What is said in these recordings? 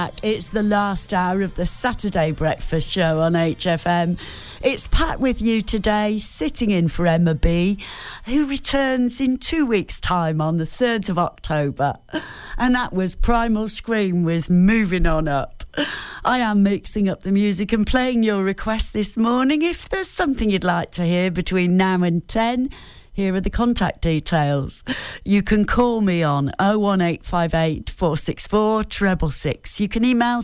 It's the last hour of the Saturday Breakfast Show on HFM. It's Pat with you today, sitting in for Emma B, who returns in 2 weeks' time on the 3rd of October. And that was Primal Scream with Moving On Up. I am mixing up the music and playing your request this morning. If there's something you'd like to hear between now and 10, here are the contact details. You can call me on 01858 464 666. You can email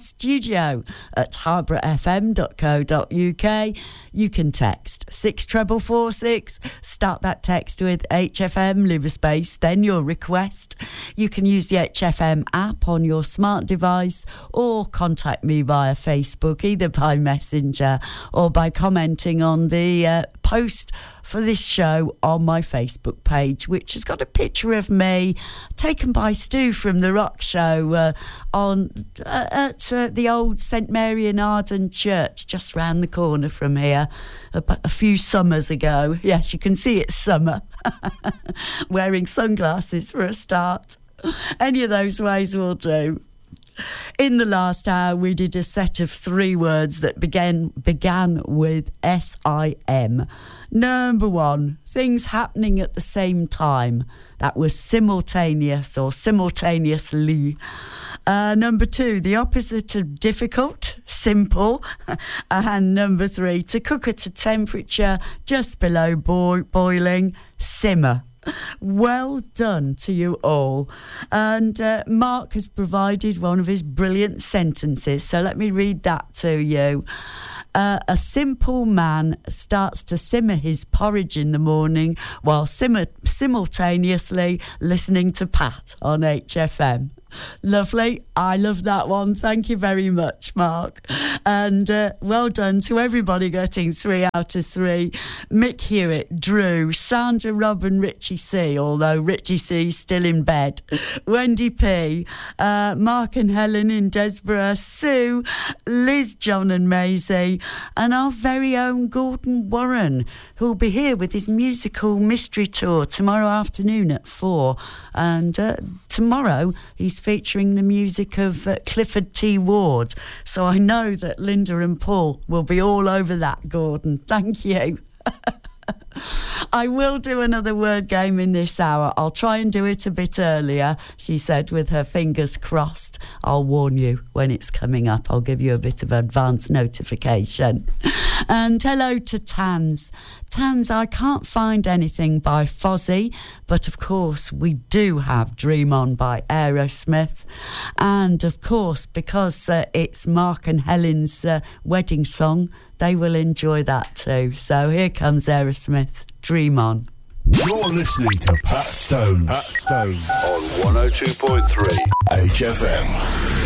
studio@harbourfm.co.uk. You can text 64446. Start that text with HFM, leave a space, then your request. You can use the HFM app on your smart device or contact me via Facebook, either by Messenger or by commenting on the post for this show on my Facebook page, which has got a picture of me taken by Stu from the Rock Show at the old St Mary in Arden Church, just round the corner from here, a few summers ago. Yes, you can see it's summer. Wearing sunglasses for a start. Any of those ways will do. In the last hour, we did a set of 3 words that began with SIM. Number 1, things happening at the same time. That was simultaneous or simultaneously. Number 2, the opposite of difficult, simple. And number 3, to cook at a temperature just below boiling, simmer. Well done to you all. And Mark has provided one of his brilliant sentences, so let me read that to you. A simple man starts to simmer his porridge in the morning while simultaneously listening to Pat on HFM. Lovely. I love that one. Thank you very much, Mark. And well done to everybody getting 3 out of 3. Mick Hewitt, Drew, Sandra, Rob and Richie C, although Richie C's still in bed. Wendy P, Mark and Helen in Desborough, Sue, Liz, John and Maisie, and our very own Gordon Warren, who'll be here with his musical mystery tour tomorrow afternoon at 4. And tomorrow he's featuring the music of Clifford T. Ward. So I know that Linda and Paul will be all over that, Gordon. Thank you. I will do another word game in this hour. I'll try and do it a bit earlier, she said with her fingers crossed. I'll warn you when it's coming up. I'll give you a bit of advance notification. And hello to Tans. Tans, I can't find anything by Fozzy, but of course we do have Dream On by Aerosmith. And of course, because it's Mark and Helen's wedding song, they will enjoy that too. So here comes Aerosmith, Dream On. You're listening to Pat Stones. Pat Stones on 102.3 HFM.